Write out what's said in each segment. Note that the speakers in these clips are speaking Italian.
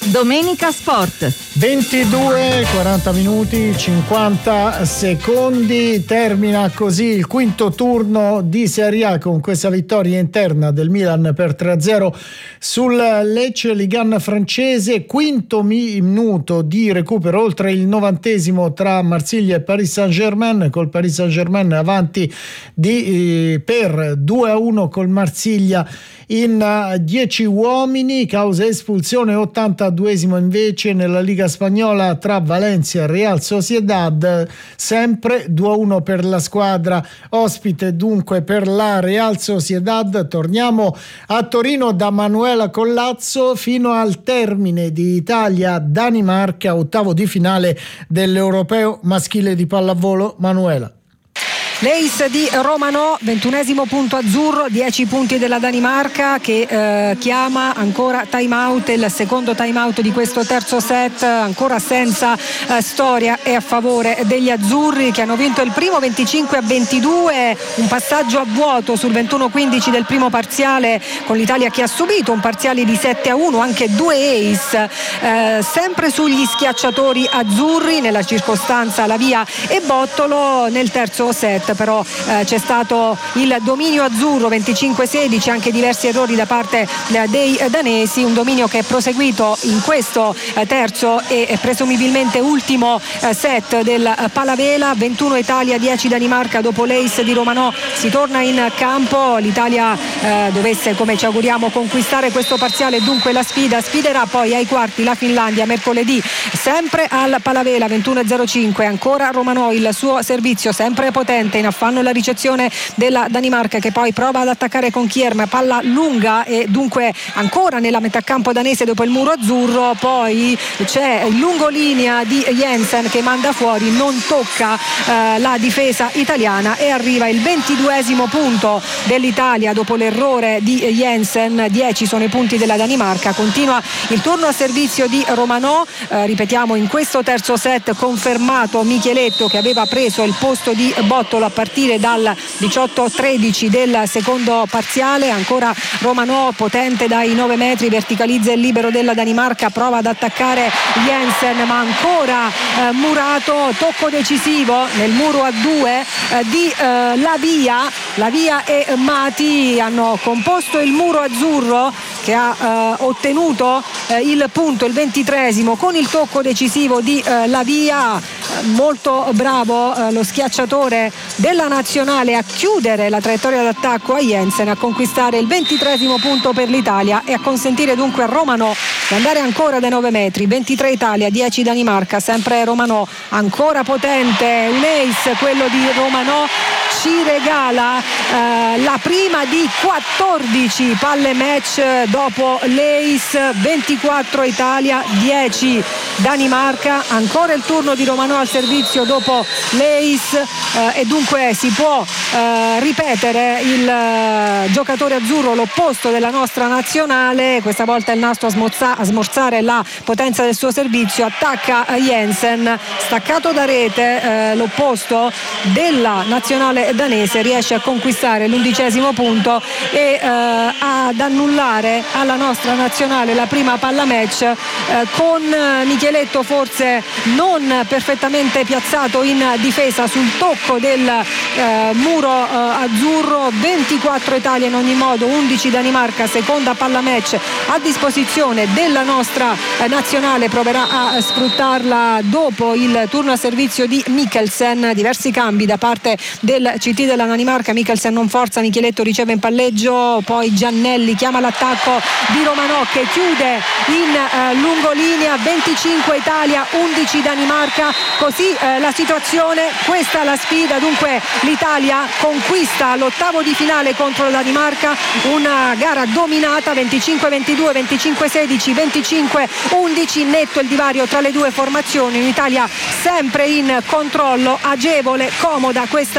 Domenica Sport. 22, 40 minuti, 50 secondi. Termina così il quinto turno di Serie A con questa vittoria interna del Milan per 3-0 sul Lecce, Ligue 1 francese. Quinto minuto di recupero oltre il 90° tra Marsiglia e Paris Saint-Germain, col Paris Saint-Germain avanti per 2-1 col Marsiglia in 10 uomini, causa espulsione. 82° invece nella Liga spagnola tra Valencia e Real Sociedad, sempre 2-1 per la squadra ospite, dunque per la Real Sociedad. Torniamo a Torino da Manuela Collazzo fino al termine di Italia-Danimarca, ottavo di finale dell'Europeo maschile di pallavolo. Manuela. L'ace di Romano, 21° punto azzurro, 10 punti della Danimarca che chiama ancora time out, il secondo time out di questo terzo set, ancora senza storia e a favore degli azzurri che hanno vinto il primo 25-22, un passaggio a vuoto sul 21-15 del primo parziale con l'Italia che ha subito un parziale di 7-1, anche 2 ace, sempre sugli schiacciatori azzurri, nella circostanza Lavia e Bottolo. Nel terzo set però c'è stato il dominio azzurro 25-16, anche diversi errori da parte dei danesi, un dominio che è proseguito in questo terzo e presumibilmente ultimo set del Palavela. 21 Italia, 10 Danimarca. Dopo l'ace di Romano si torna in campo, l'Italia dovesse, come ci auguriamo, conquistare questo parziale e dunque la sfiderà poi ai quarti la Finlandia mercoledì sempre al Palavela. 21-05 ancora Romano, il suo servizio sempre potente, in affanno la ricezione della Danimarca che poi prova ad attaccare con Kierm, palla lunga e dunque ancora nella metà campo danese dopo il muro azzurro. Poi c'è il lungolinea di Jensen che manda fuori, non tocca la difesa italiana e arriva il 22° punto dell'Italia dopo l'errore di Jensen. 10 sono i punti della Danimarca. Continua il turno a servizio di Romano, ripetiamo in questo terzo set confermato Micheletto che aveva preso il posto di Bottolo a partire dal 18-13 del secondo parziale. Ancora Romano potente dai 9 metri, verticalizza il libero della Danimarca, prova ad attaccare Jensen ma ancora murato. Tocco decisivo nel muro a 2 di Lavia e Mati hanno composto il muro azzurro che ha ottenuto il punto, il 23° con il tocco decisivo di Lavia. Molto bravo lo schiacciatore della nazionale a chiudere la traiettoria d'attacco a Jensen, a conquistare il 23° punto per l'Italia e a consentire dunque a Romano di andare ancora dai 9 metri. 23 Italia, 10 Danimarca, sempre Romano ancora potente, un ace quello di Romano, ci regala la prima di 14 palle match dopo l'ace. 24 Italia, 10 Danimarca, ancora il turno di Romano al servizio dopo l'ace e dunque si può ripetere il giocatore azzurro, l'opposto della nostra nazionale, questa volta il nastro a smorzare la potenza del suo servizio, attacca Jensen, staccato da rete, l'opposto della nazionale danese riesce a conquistare l'11° punto e ad annullare alla nostra nazionale la prima palla match con Micheletto forse non perfettamente piazzato in difesa sul tocco del muro azzurro. 24 Italia in ogni modo, 11 Danimarca, seconda palla match a disposizione della nostra nazionale, proverà a sfruttarla dopo il turno a servizio di Mikkelsen. Diversi cambi da parte del CT della Danimarca, Mikkelsen non forza, Micheletto riceve in palleggio, poi Giannelli chiama l'attacco di Romano che chiude in lungolinea. 25 Italia, 11 Danimarca, così la situazione, questa la sfida. Dunque l'Italia conquista l'8° di finale contro la Danimarca, una gara dominata 25-22, 25-16, 25-11, netto il divario tra le due formazioni, un'Italia sempre in controllo, agevole, comoda questa vittoria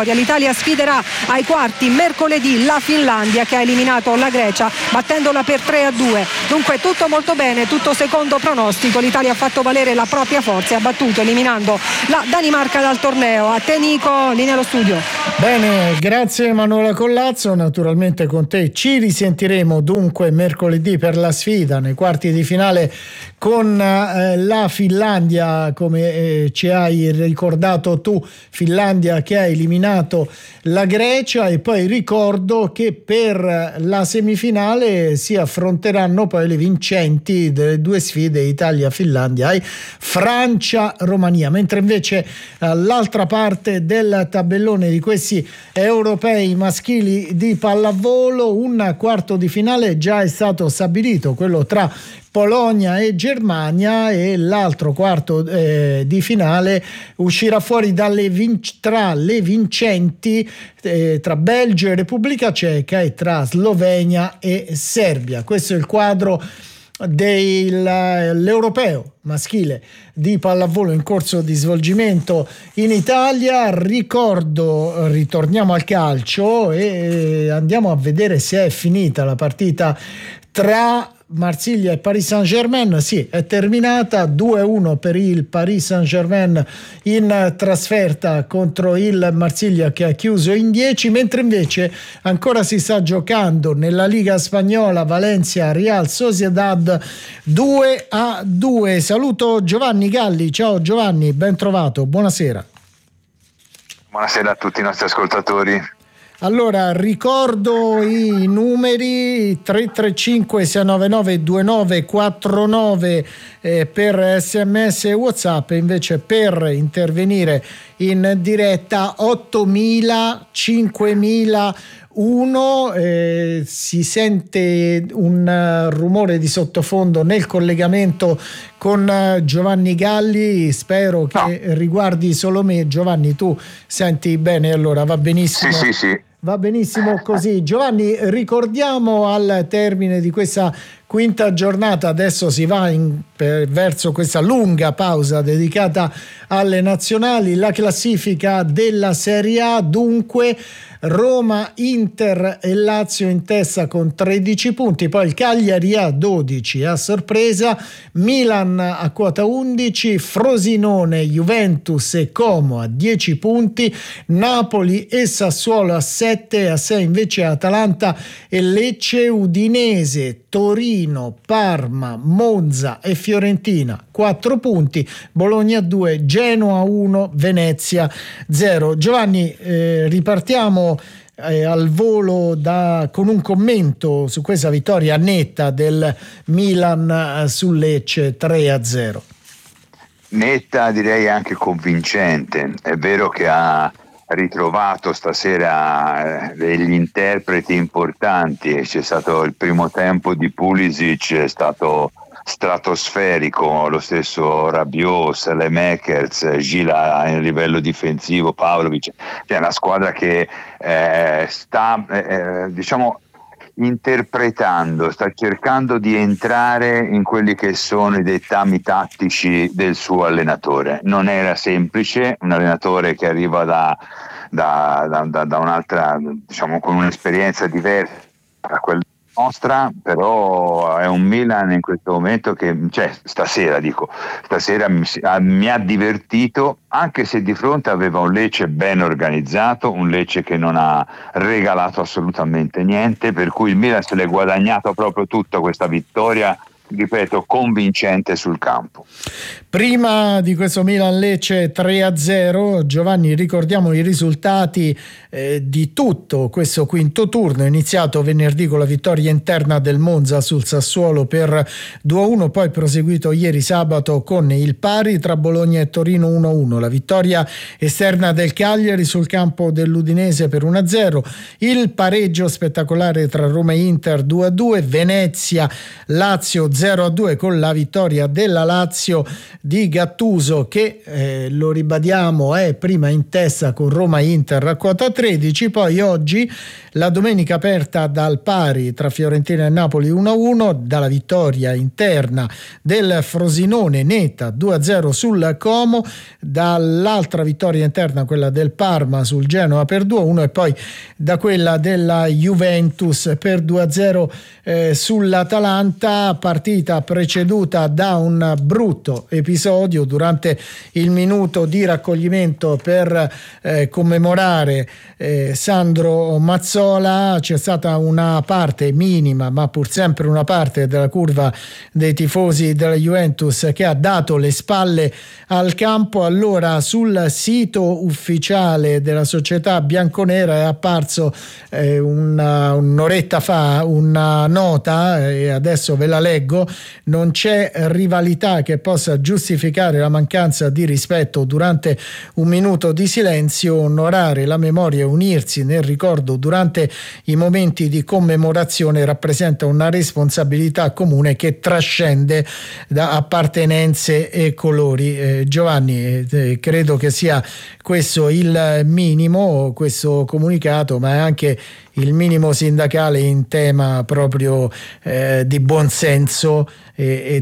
vittoria. L'Italia sfiderà ai quarti mercoledì la Finlandia, che ha eliminato la Grecia battendola per 3-2. Dunque tutto molto bene, tutto secondo pronostico. L'Italia ha fatto valere la propria forza e ha battuto eliminando la Danimarca dal torneo. A te Nico, linea allo studio. Bene, grazie Manuela Collazzo. Naturalmente con te ci risentiremo dunque mercoledì per la sfida nei quarti di finale con la Finlandia, come ci hai ricordato tu, Finlandia che ha eliminato la Grecia. E poi ricordo che per la semifinale si affronteranno poi le vincenti delle due sfide Italia-Finlandia e Francia-Romania, mentre invece all'altra parte del tabellone di questi europei maschili di pallavolo un quarto di finale già è stato stabilito, quello tra Polonia e Germania, e l'altro quarto di finale uscirà fuori tra le vincenti tra Belgio e Repubblica Ceca e tra Slovenia e Serbia. Questo è il quadro dell'europeo maschile di pallavolo in corso di svolgimento in Italia. Ricordo, ritorniamo al calcio e andiamo a vedere se è finita la partita tra Marsiglia e Paris Saint-Germain. Sì, è terminata 2-1 per il Paris Saint-Germain in trasferta contro il Marsiglia, che ha chiuso in 10, mentre invece ancora si sta giocando nella Liga Spagnola Valencia Real Sociedad 2-2. Saluto Giovanni Galli. Ciao Giovanni, ben trovato, buonasera. Buonasera a tutti i nostri ascoltatori. Allora, ricordo i numeri: 335 699 2949 per SMS e WhatsApp, e invece per intervenire in diretta 8000 5001. Si sente un rumore di sottofondo nel collegamento con Giovanni Galli, spero che riguardi solo me. Giovanni, tu senti bene? Allora va benissimo. Sì. Va benissimo così. Giovanni, ricordiamo al termine di questa quinta giornata, adesso si va verso questa lunga pausa dedicata alle nazionali, la classifica della Serie A. Dunque Roma, Inter e Lazio in testa con 13 punti, poi il Cagliari a 12 a sorpresa, Milan a quota 11, Frosinone, Juventus e Como a 10 punti, Napoli e Sassuolo a 7, a 6 invece Atalanta e Lecce, Udinese, Torino, Parma, Monza e Fiorentina 4 punti, Bologna 2, Genoa 1, Venezia 0. Giovanni, ripartiamo al volo con un commento su questa vittoria netta del Milan sul Lecce 3-0. Netta, direi anche convincente. È vero che ha ritrovato stasera degli interpreti importanti. C'è stato il primo tempo di Pulisic, è stato stratosferico, lo stesso Rabiot, Saelemaekers, Gila a livello difensivo, Pavlovic. È una squadra che sta interpretando, sta cercando di entrare in quelli che sono i dettami tattici del suo allenatore. Non era semplice, un allenatore che arriva da un'altra, con un'esperienza diversa da quella nostra, però è un Milan in questo momento che, stasera mi ha divertito, anche se di fronte aveva un Lecce ben organizzato, un Lecce che non ha regalato assolutamente niente, per cui il Milan se l'è guadagnato proprio tutta questa vittoria, ripeto, convincente sul campo. Prima di questo Milan-Lecce 3-0, Giovanni, ricordiamo i risultati di tutto questo quinto turno, iniziato venerdì con la vittoria interna del Monza sul Sassuolo per 2-1, poi proseguito ieri sabato con il pari tra Bologna e Torino 1-1, la vittoria esterna del Cagliari sul campo dell'Udinese per 1-0, il pareggio spettacolare tra Roma e Inter 2-2, Venezia Lazio 0-2 con la vittoria della Lazio di Gattuso, che lo ribadiamo è prima in testa con Roma Inter a quota 13. Poi oggi la domenica aperta dal pari tra Fiorentina e Napoli 1-1, dalla vittoria interna del Frosinone netta 2-0 sul Como, dall'altra vittoria interna, quella del Parma sul Genoa per 2-1, e poi da quella della Juventus per 2-0 sull'Atalanta, partita preceduta da un brutto episodio durante il minuto di raccoglimento per commemorare Sandro Mazzola. C'è stata una parte minima, ma pur sempre una parte della curva dei tifosi della Juventus che ha dato le spalle al campo. Allora sul sito ufficiale della società bianconera è apparso un'oretta fa una nota, e adesso ve la leggo: non c'è rivalità che possa giustificare la mancanza di rispetto durante un minuto di silenzio. Onorare la memoria e unirsi nel ricordo durante i momenti di commemorazione rappresenta una responsabilità comune che trascende da appartenenze e colori. Giovanni, credo che sia questo il minimo, questo comunicato, ma è anche il minimo sindacale in tema proprio di buonsenso e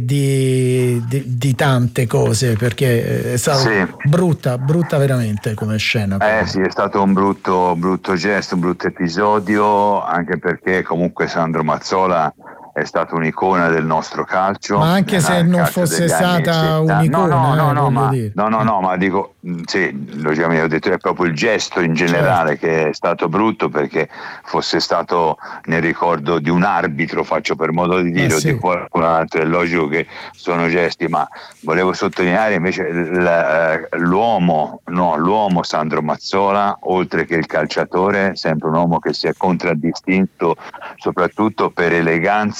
di tante cose, perché è stata brutta veramente come scena. Sì, è stato un brutto gesto, un brutto episodio, anche perché comunque Sandro Mazzola è stata un'icona del nostro calcio. Ma anche se non fosse stata un'icona, ma dico, sì, logicamente ho detto, è proprio il gesto in generale, certo, che è stato brutto, perché fosse stato nel ricordo di un arbitro, faccio per modo di dire, o di qualcun altro, è logico che sono gesti, ma volevo sottolineare invece l'uomo Sandro Mazzola, oltre che il calciatore, sempre un uomo che si è contraddistinto soprattutto per eleganza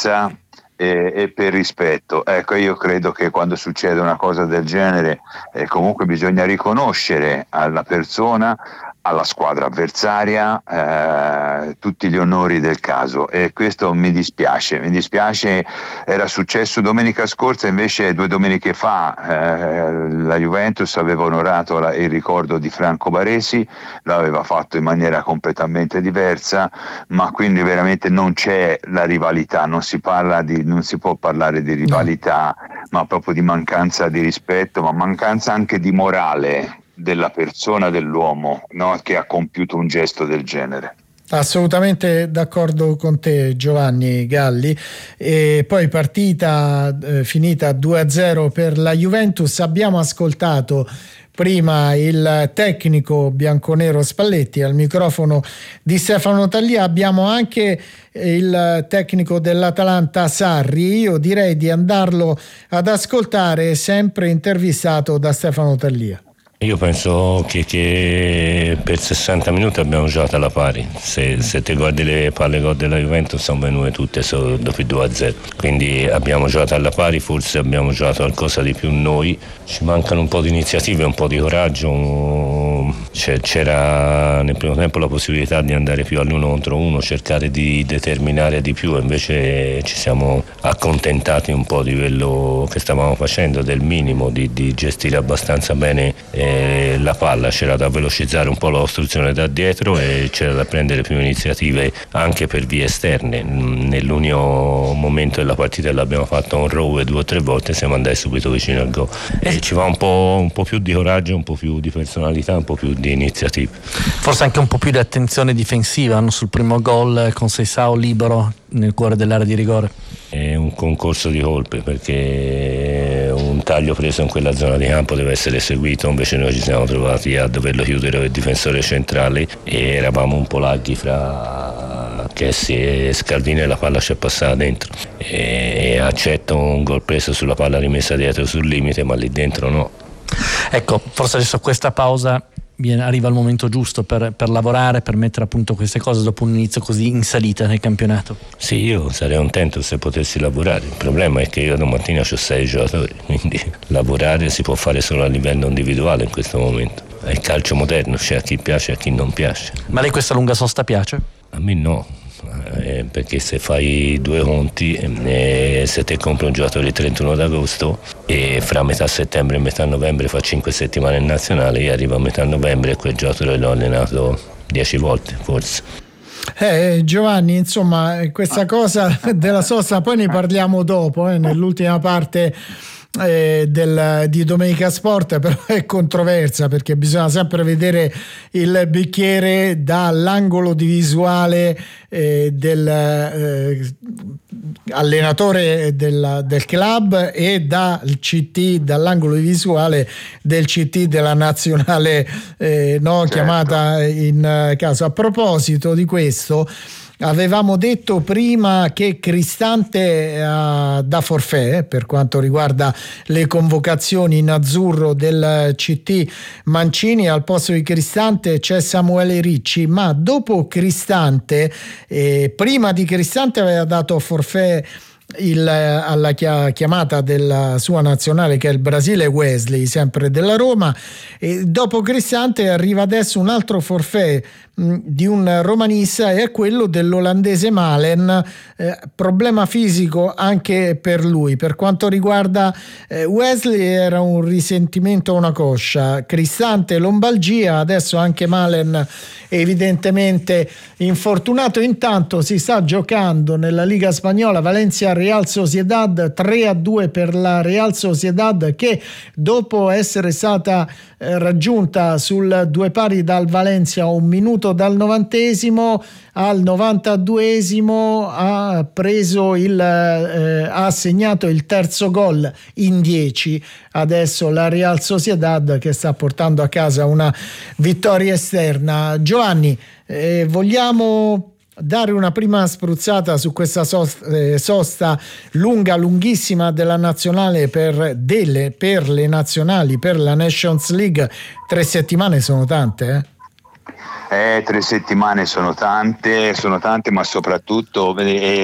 e per rispetto. Ecco, io credo che quando succede una cosa del genere comunque bisogna riconoscere alla persona, alla squadra avversaria, tutti gli onori del caso, e questo mi dispiace. Era successo domenica scorsa, invece 2 domeniche fa la Juventus aveva onorato il ricordo di Franco Baresi, l'aveva fatto in maniera completamente diversa, ma quindi veramente non c'è la rivalità, non si può parlare di rivalità, ma proprio di mancanza di rispetto, ma mancanza anche di morale della persona, dell'uomo, no? Che ha compiuto un gesto del genere. Assolutamente d'accordo con te, Giovanni Galli. E poi partita finita 2-0 per la Juventus. Abbiamo ascoltato prima il tecnico bianconero Spalletti al microfono di Stefano Taglia. Abbiamo anche il tecnico dell'Atalanta Sarri. Io direi di andarlo ad ascoltare, sempre intervistato da Stefano Taglia. Io penso che per 60 minuti abbiamo giocato alla pari. Se ti guardi le palle gol della Juventus sono venute tutte solo dopo il 2-0, quindi abbiamo giocato alla pari, forse abbiamo giocato qualcosa di più noi. Ci mancano un po' di iniziative, un po' di coraggio. C'era nel primo tempo la possibilità di andare più all'1 contro 1, cercare di determinare di più, invece ci siamo accontentati un po' di quello che stavamo facendo, del minimo, di gestire abbastanza bene la palla. C'era da velocizzare un po' la costruzione da dietro e c'era da prendere più iniziative anche per vie esterne. Nell'unico momento della partita l'abbiamo fatto un row 2 o 3 volte, siamo andati subito vicino al gol, e ci va un po' più di coraggio, un po' più di personalità, un po' più di iniziativa, forse anche un po' più di attenzione difensiva, no? Sul primo gol con Seisao libero nel cuore dell'area di rigore. È un concorso di colpe, perché un taglio preso in quella zona di campo deve essere eseguito, invece noi ci siamo trovati a doverlo chiudere il difensore centrale e eravamo un po' laghi fra Kessi e Scalvini e la palla ci è passata dentro, e accetto un gol preso sulla palla rimessa dietro sul limite, ma lì dentro no. Ecco, forse adesso questa pausa arriva il momento giusto per lavorare, per mettere a punto queste cose dopo un inizio così in salita nel campionato. Sì, io sarei contento se potessi lavorare. Il problema è che io domattina ho 6 giocatori, quindi lavorare si può fare solo a livello individuale in questo momento. È il calcio moderno, c'è a chi piace e a chi non piace. Ma lei questa lunga sosta piace? A me no. Perché se fai 2 conti, se te compri un giocatore il 31 d'agosto e fra metà settembre e metà novembre fa 5 settimane in nazionale, io arrivo a metà novembre e quel giocatore l'ho allenato 10 volte forse. Giovanni, insomma, questa cosa della sosta poi ne parliamo dopo, nell'ultima parte di Domenica Sport, però è controversa perché bisogna sempre vedere il bicchiere dall'angolo di visuale del allenatore del club e dall'angolo di visuale del CT della nazionale certo. Chiamata in caso. A proposito di questo, avevamo detto prima che Cristante da forfait per quanto riguarda le convocazioni in azzurro del CT Mancini. Al posto di Cristante c'è Samuele Ricci, ma dopo Cristante, prima di Cristante aveva dato forfait alla chiamata della sua nazionale, che è il Brasile, Wesley, sempre della Roma, e dopo Cristante arriva adesso un altro forfait di un romanista, e è quello dell'olandese Malen, problema fisico anche per lui. Per quanto riguarda Wesley era un risentimento a una coscia, Cristante lombalgia, adesso anche Malen evidentemente infortunato. Intanto si sta giocando nella Liga Spagnola Valencia Real Sociedad, 3-2 per la Real Sociedad, che dopo essere stata raggiunta sul 2 pari dal Valencia un minuto dal 90esimo, al 92esimo ha segnato il terzo gol in 10. Adesso la Real Sociedad che sta portando a casa una vittoria esterna. Giovanni, vogliamo dare una prima spruzzata su questa sosta lunghissima della nazionale per le nazionali, per la Nations League? 3 settimane sono tante, 3 settimane sono tante, ma soprattutto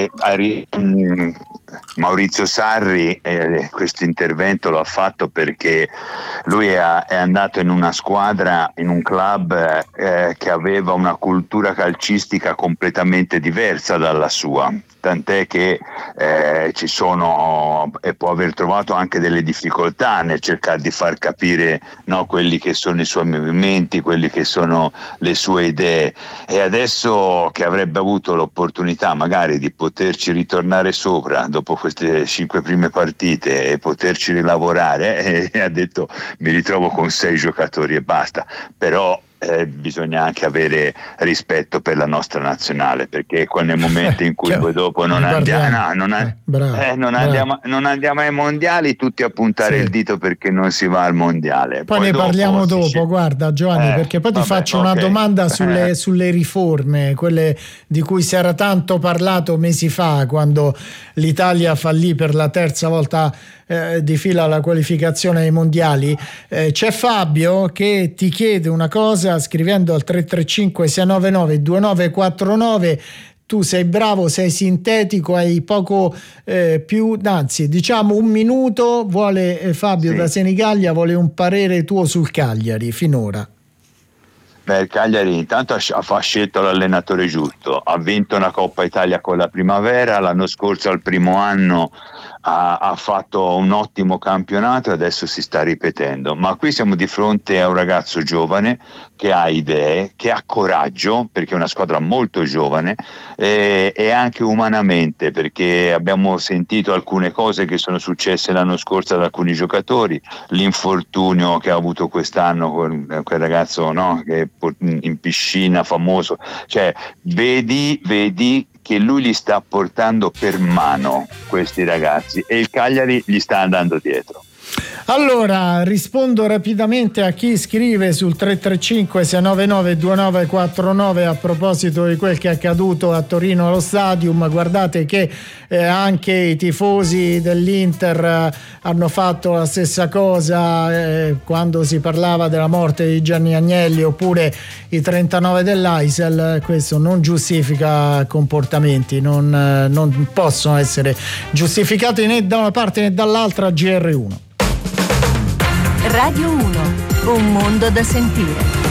Maurizio Sarri questo intervento lo ha fatto perché lui è andato in una squadra, in un club che aveva una cultura calcistica completamente diversa dalla sua, tant'è che ci sono e può aver trovato anche delle difficoltà nel cercare di far capire, no, quelli che sono i suoi movimenti, quelli che sono le sue idee, e adesso che avrebbe avuto l'opportunità magari di poterci ritornare sopra dopo queste 5 prime partite e poterci rilavorare, ha detto mi ritrovo con 6 giocatori e basta. Però bisogna anche avere rispetto per la nostra nazionale, perché nel momento in cui poi dopo non andiamo ai mondiali, tutti a puntare il dito perché non si va al mondiale. Poi ne parliamo dopo, guarda Giovanni, perché poi ti faccio una domanda sulle riforme, quelle di cui si era tanto parlato mesi fa, quando l'Italia fallì per la terza volta di fila la qualificazione ai mondiali. C'è Fabio che ti chiede una cosa scrivendo al 335 699 2949. Tu sei bravo, sei sintetico, hai poco più, anzi diciamo un minuto. Vuole Fabio da Senigallia, vuole un parere tuo sul Cagliari finora. Il Cagliari intanto ha scelto l'allenatore giusto, ha vinto una Coppa Italia con la Primavera, l'anno scorso al primo anno ha fatto un ottimo campionato e adesso si sta ripetendo, ma qui siamo di fronte a un ragazzo giovane che ha idee, che ha coraggio, perché è una squadra molto giovane, e anche umanamente, perché abbiamo sentito alcune cose che sono successe l'anno scorso ad alcuni giocatori, l'infortunio che ha avuto quest'anno con quel ragazzo, no, che in piscina famoso, cioè vedi che lui li sta portando per mano questi ragazzi e il Cagliari gli sta andando dietro. Allora rispondo rapidamente a chi scrive sul 335 699 2949 a proposito di quel che è accaduto a Torino allo Stadium. Guardate che anche i tifosi dell'Inter hanno fatto la stessa cosa quando si parlava della morte di Gianni Agnelli, oppure i 39 dell'Aisel. Questo non giustifica comportamenti, non possono essere giustificati né da una parte né dall'altra. GR1 Radio 1, un mondo da sentire.